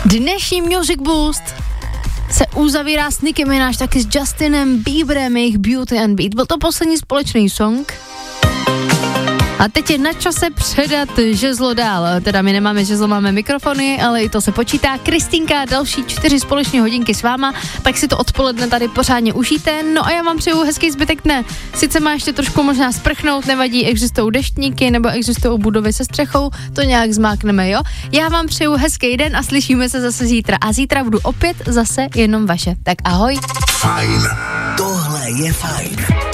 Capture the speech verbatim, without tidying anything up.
Dnešní Music Boost se uzavírá s Nicki Minaj, taky s Justinem Bieberem, jejich Beauty and Beat. Byl to poslední společný song. A teď je na čase předat žezlo dál. Teda my nemáme žezlo, máme mikrofony, ale i to se počítá. Kristýnka, další čtyři společné hodinky s váma, tak si to odpoledne tady pořádně užijte. No a já vám přeju hezký zbytek dne. Sice má ještě trošku možná sprchnout, nevadí, existují deštníky nebo existují budovy se střechou, to nějak zmákneme, jo? Já vám přeju hezký den a slyšíme se zase zítra. A zítra budu opět zase jenom vaše. Tak ahoj. Fajn. Tohle je fajn.